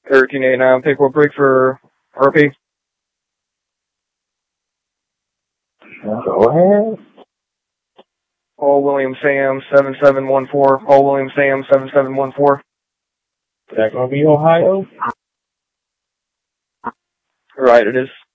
1389, Pickle Creek for RP. Go ahead. Paul William Sam 7714. Paul William Sam 7714. Is that going to be Ohio? Right, it is.